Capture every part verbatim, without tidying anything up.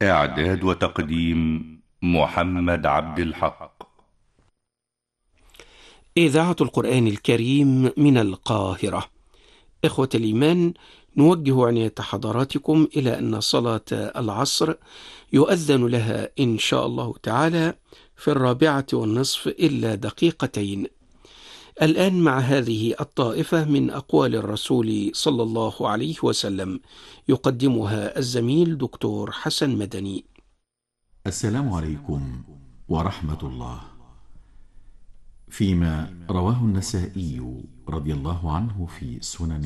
إعداد وتقديم محمد عبد الحق. إذاعة القرآن الكريم من القاهرة. إخوة الإيمان، نوجه عناية حضراتكم إلى أن صلاة العصر يؤذن لها إن شاء الله تعالى في الرابعة والنصف إلا دقيقتين. الآن مع هذه الطائفة من أقوال الرسول صلى الله عليه وسلم، يقدمها الزميل دكتور حسن مدني. السلام عليكم ورحمة الله. فيما رواه النسائي رضي الله عنه في سننه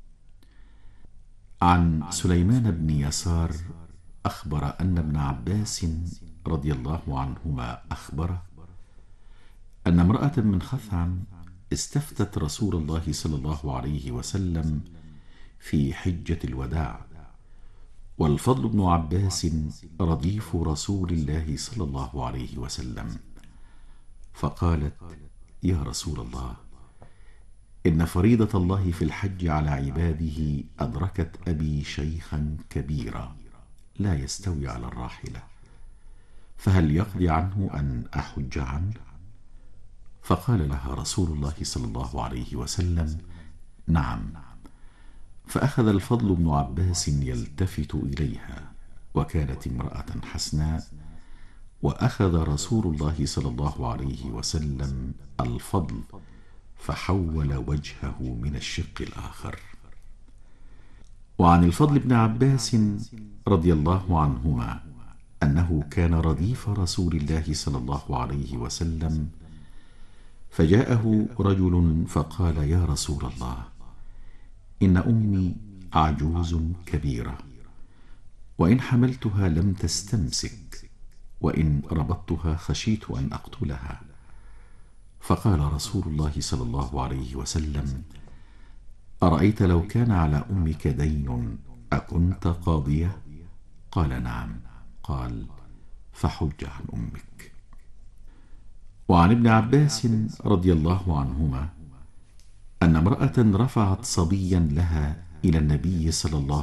عن سليمان بن يسار أخبر أن ابن عباس رضي الله عنهما أخبره أن امرأة من خثعم استفتت رسول الله صلى الله عليه وسلم في حجة الوداع، والفضل بن عباس رديف رسول الله صلى الله عليه وسلم، فقالت: يا رسول الله، إن فريضة الله في الحج على عباده أدركت أبي شيخا كبيرا لا يستوي على الراحلة، فهل يقضي عنه أن أحج عنه؟ فقال لها رسول الله صلى الله عليه وسلم: نعم. فأخذ الفضل بن عباس يلتفت إليها، وكانت امرأة حسناء، وأخذ رسول الله صلى الله عليه وسلم الفضل فحول وجهه من الشق الآخر. وعن الفضل بن عباس رضي الله عنهما أنه كان رديف رسول الله صلى الله عليه وسلم، فجاءه رجل فقال: يا رسول الله، إن أمي عجوز كبيرة، وإن حملتها لم تستمسك، وإن ربطتها خشيت أن أقتلها. فقال رسول الله صلى الله عليه وسلم: أرأيت لو كان على أمك دين أكنت قاضية؟ قال: نعم. قال: فحج عن أمك. وعن ابن عباس رضي الله عنهما أن امرأة رفعت صبيا لها إلى النبي صلى الله